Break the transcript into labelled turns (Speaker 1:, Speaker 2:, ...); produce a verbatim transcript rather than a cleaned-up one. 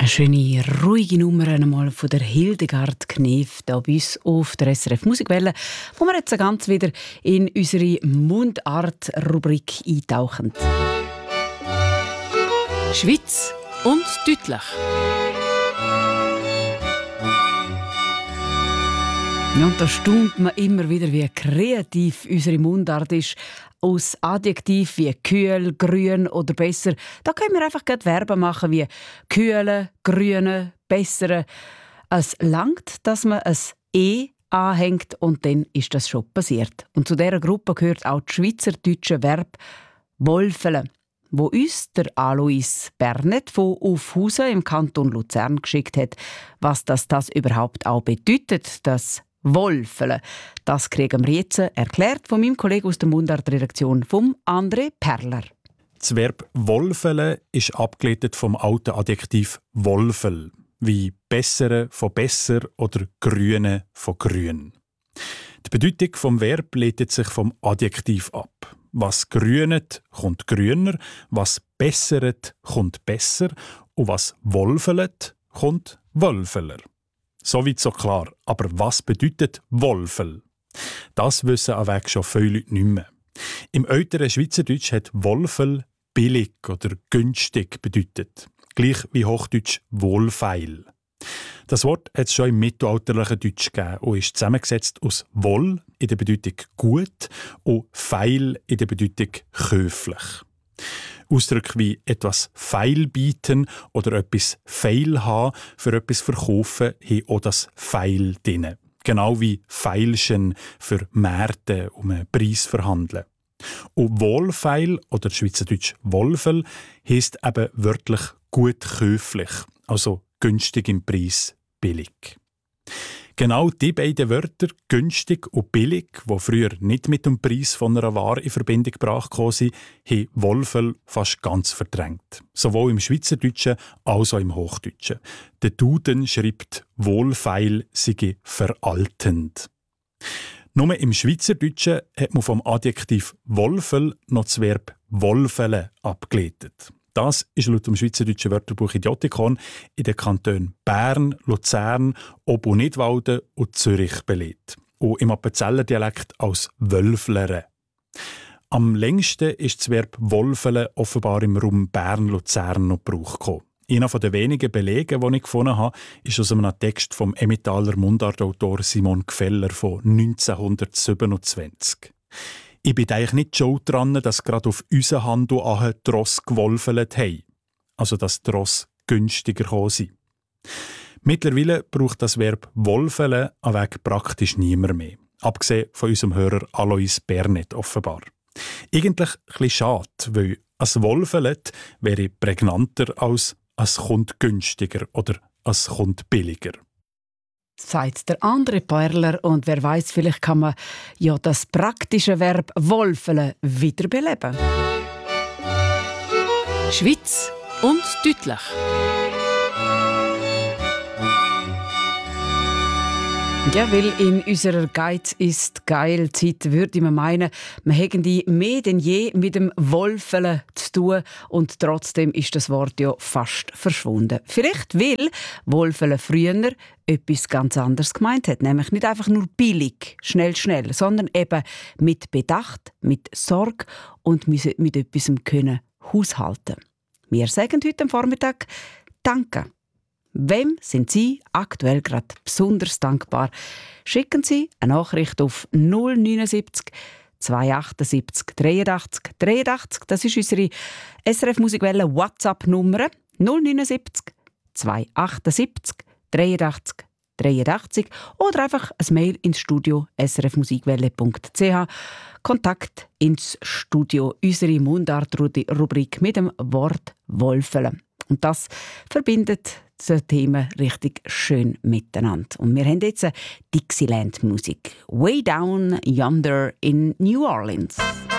Speaker 1: Eine schöne, ruhige Nummer einmal von der Hildegard Knef hier bei uns auf der S R F Musikwelle, wo wir jetzt ganz wieder in unsere Mundart-Rubrik eintauchen. Schweiz und deutlich. Ja, und da staunt man immer wieder, wie kreativ unsere Mundart ist. Aus Adjektiv wie kühl, grün oder besser. Da können wir einfach gerade Verben machen wie kühle, grüne, bessere. Es langt, dass man ein «e» anhängt und dann ist das schon passiert. Und zu dieser Gruppe gehört auch das schweizerdeutsche Verb «wolfele», wo uns der Alois Bernet von Aufhausen im Kanton Luzern geschickt hat. Was das, das überhaupt auch bedeutet, das «wolfele», das kriegen wir jetzt erklärt von meinem Kollegen aus der Mundart-Redaktion, vom André Perler.
Speaker 2: Das Verb «wolfele» ist abgeleitet vom alten Adjektiv «wolfel», wie «bessere» von «besser» oder «grüne» von «grün». Die Bedeutung vom Verb leitet sich vom Adjektiv ab. Was grünet, kommt grüner, was besseret, kommt besser und was wolfelet, kommt wölfeler. Soweit so klar. Aber was bedeutet Wolfel? Das wissen an Weg schon viele Leute nicht mehr. Im älteren Schweizerdeutsch hat Wolfel billig oder günstig bedeutet. Gleich wie Hochdeutsch wohlfeil. Das Wort hat es schon im mittelalterlichen Deutsch gegeben und ist zusammengesetzt aus wohl in der Bedeutung gut und feil in der Bedeutung käuflich. Ausdrücke wie etwas feil bieten oder etwas feil haben, für etwas verkaufen, haben auch das feil drin. Genau wie feilschen für Märkte um einen Preis verhandeln. Und wohlfeil oder schweizerdeutsch wolfel heisst eben wörtlich gut käuflich, also günstig im Preis, billig. Genau die beiden Wörter, günstig und billig, die früher nicht mit dem Preis von einer Ware in Verbindung gebracht wurden, haben Wolfel fast ganz verdrängt. Sowohl im Schweizerdeutschen als auch im Hochdeutschen. Der Duden schreibt, wohlfeil sei veraltend. Nur im Schweizerdeutschen hat man vom Adjektiv Wolfel noch das Verb wolfele abgeleitet. Das ist laut dem Schweizerdeutschen Wörterbuch Idiotikon in den Kantonen Bern, Luzern, Ob- und Nidwalden und Zürich belegt. Und im Appenzeller Dialekt als «wölflere». Am längsten ist das Verb «wolfele» offenbar im Raum Bern-Luzern noch Gebrauch gekommen. Einer der wenigen Belege, die ich gefunden habe, ist aus einem Text vom Emmentaler Mundartautor Simon Gfeller von neunzehnhundertsiebenundzwanzig. Ich bin eigentlich nicht schuld daran, dass gerade auf unseren Handel ahe die Rosse gewolfelt haben. Also, dass die Rosse günstiger gekommen sind. Mittlerweile braucht das Verb «wolfele» an Weg praktisch niemand mehr. Abgesehen von unserem Hörer Alois Bernet offenbar. Eigentlich ein bisschen schade, weil «as wolfelet» wäre prägnanter als «as kommt günstiger» oder «as kommt billiger».
Speaker 1: Sagt der andere Perler, und wer weiß, vielleicht kann man ja das praktische Verb «wolfele» wiederbeleben. Schweiz und deutlich. Ja, weil in unserer Geiz ist geil Zeit würde man meinen, wir hätten die mehr denn je mit dem Wolfele zu tun, und trotzdem ist das Wort ja fast verschwunden. Vielleicht weil Wolfele früher etwas ganz anderes gemeint hat, nämlich nicht einfach nur billig, schnell, schnell, sondern eben mit Bedacht, mit Sorge und mit etwas können haushalten. Wir sagen heute am Vormittag Danke. Wem sind Sie aktuell gerade besonders dankbar? Schicken Sie eine Nachricht auf null neunundsiebzig zweihundertachtundsiebzig dreiundachtzig dreiundachtzig. Das ist unsere S R F Musikwelle WhatsApp-Nummer null neunundsiebzig zweihundertachtundsiebzig dreiundachtzig dreiundachtzig oder einfach ein Mail ins Studio s r f musikwelle punkt c h. Kontakt ins Studio, unsere Mundart-Rubrik mit dem Wort «Wolfele». Und das verbindet die Themen richtig schön miteinander. Und wir haben jetzt Dixieland-Musik. «Way Down Yonder in New Orleans».